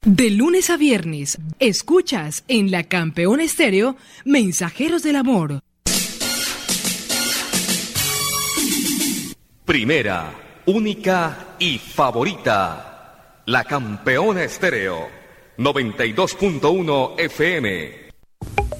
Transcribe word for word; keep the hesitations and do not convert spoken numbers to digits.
De lunes a viernes, escuchas en La Campeona Estéreo, Mensajeros del Amor. Primera, única y favorita. La Campeona Estéreo, noventa y dos punto uno F M.